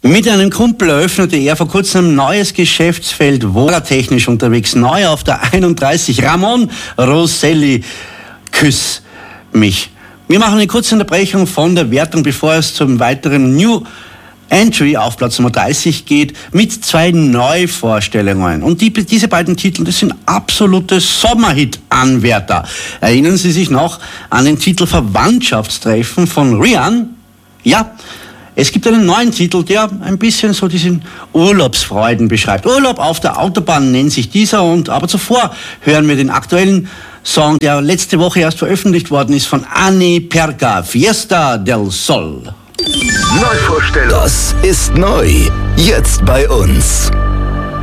Mit einem Kumpel eröffnete er vor kurzem ein neues Geschäftsfeld, wo er technisch unterwegs, neu auf der 31. Ramon Rosselli, küss mich. Wir machen eine kurze Unterbrechung von der Wertung, bevor es zum weiteren New Entry auf Platz Nummer 30 geht, mit 2 Neuvorstellungen. Und diese beiden Titel, das sind absolute Sommerhit-Anwärter. Erinnern Sie sich noch an den Titel Verwandtschaftstreffen von Rian? Ja, es gibt einen neuen Titel, der ein bisschen so diesen Urlaubsfreuden beschreibt. Urlaub auf der Autobahn nennt sich dieser, aber zuvor hören wir den aktuellen Song, der letzte Woche erst veröffentlicht worden ist, von Anni Perca, Fiesta del Sol. Neuvorstellung. Das ist neu. Jetzt bei uns.